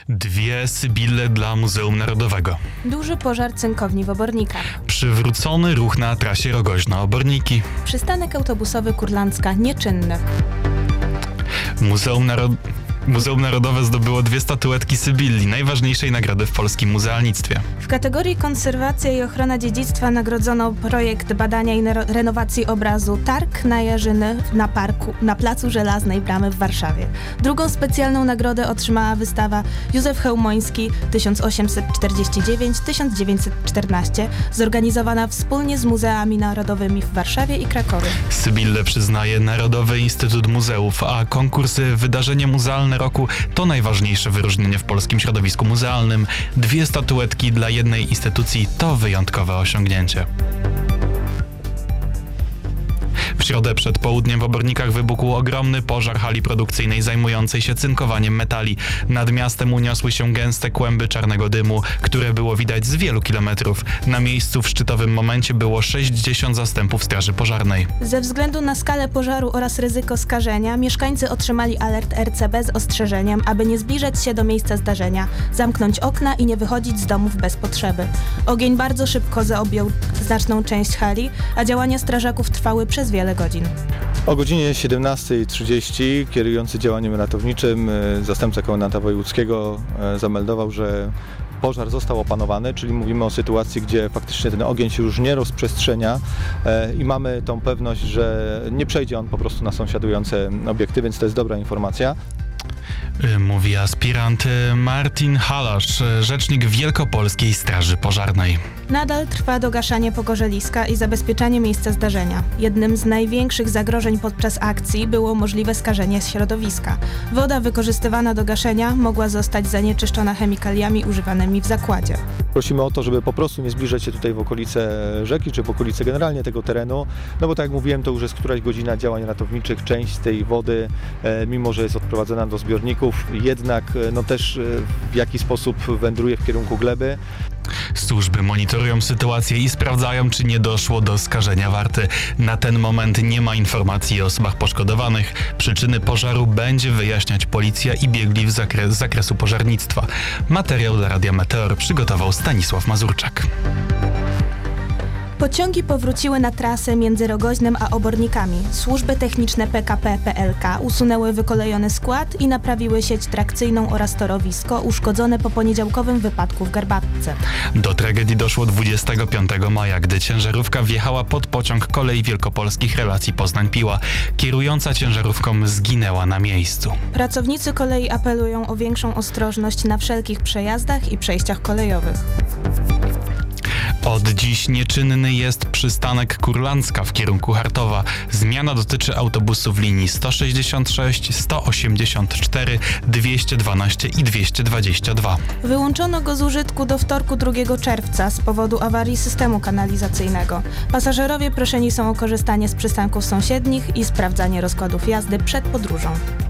Dwie Sybille dla Muzeum Narodowego. Duży pożar cynkowni w Obornikach. Przywrócony ruch na trasie Rogoźno-Oborniki. Przystanek autobusowy Kurlandzka nieczynny. Muzeum Narodowe zdobyło 2 statuetki Sybilli, najważniejszej nagrody w polskim muzealnictwie. W kategorii konserwacja i ochrona dziedzictwa nagrodzono projekt badania i renowacji obrazu Targ na Jarzyny na Placu Żelaznej Bramy w Warszawie. Drugą specjalną nagrodę otrzymała wystawa Józef Chełmoński 1849-1914, zorganizowana wspólnie z Muzeami Narodowymi w Warszawie i Krakowie. Sybille przyznaje Narodowy Instytut Muzeów, a konkursy Wydarzenie Muzealne Roku to najważniejsze wyróżnienie w polskim środowisku muzealnym. 2 statuetki dla jednej instytucji to wyjątkowe osiągnięcie. W środę przed południem w Obornikach wybuchł ogromny pożar hali produkcyjnej zajmującej się cynkowaniem metali. Nad miastem uniosły się gęste kłęby czarnego dymu, które było widać z wielu kilometrów. Na miejscu w szczytowym momencie było 60 zastępów straży pożarnej. Ze względu na skalę pożaru oraz ryzyko skażenia, mieszkańcy otrzymali alert RCB z ostrzeżeniem, aby nie zbliżać się do miejsca zdarzenia, zamknąć okna i nie wychodzić z domów bez potrzeby. Ogień bardzo szybko zaobjął znaczną część hali, a działania strażaków trwały przez wiele godzin. O godzinie 17:30 kierujący działaniem ratowniczym zastępca komendanta wojewódzkiego zameldował, że pożar został opanowany, czyli mówimy o sytuacji, gdzie faktycznie ten ogień się już nie rozprzestrzenia i mamy tą pewność, że nie przejdzie on po prostu na sąsiadujące obiekty, więc to jest dobra informacja. Mówi aspirant Martin Halasz, rzecznik Wielkopolskiej Straży Pożarnej. Nadal trwa dogaszanie pogorzeliska i zabezpieczanie miejsca zdarzenia. Jednym z największych zagrożeń podczas akcji było możliwe skażenie środowiska. Woda wykorzystywana do gaszenia mogła zostać zanieczyszczona chemikaliami używanymi w zakładzie. Prosimy o to, żeby po prostu nie zbliżać się tutaj w okolice rzeki, czy w okolice generalnie tego terenu, no bo tak jak mówiłem, to już jest któraś godzina działań ratowniczych, część tej wody, mimo że jest odprowadzana do zbiorników, jednak no też w jakiś sposób wędruje w kierunku gleby. Służby monitorują sytuację i sprawdzają, czy nie doszło do skażenia warty. Na ten moment nie ma informacji o osobach poszkodowanych. Przyczyny pożaru będzie wyjaśniać policja i biegli z zakresu pożarnictwa. Materiał dla Radia Meteor przygotował Stanisław Mazurczak. Pociągi powróciły na trasę między Rogoźnem a Obornikami. Służby techniczne PKP PLK usunęły wykolejony skład i naprawiły sieć trakcyjną oraz torowisko uszkodzone po poniedziałkowym wypadku w Garbatce. Do tragedii doszło 25 maja, gdy ciężarówka wjechała pod pociąg Kolei Wielkopolskich Relacji Poznań-Piła. Kierująca ciężarówką zginęła na miejscu. Pracownicy kolei apelują o większą ostrożność na wszelkich przejazdach i przejściach kolejowych. Od dziś nieczynny jest przystanek Kurlandzka w kierunku Chartowa. Zmiana dotyczy autobusów linii 166, 184, 212 i 222. Wyłączono go z użytku do wtorku 2 czerwca z powodu awarii systemu kanalizacyjnego. Pasażerowie proszeni są o korzystanie z przystanków sąsiednich i sprawdzanie rozkładów jazdy przed podróżą.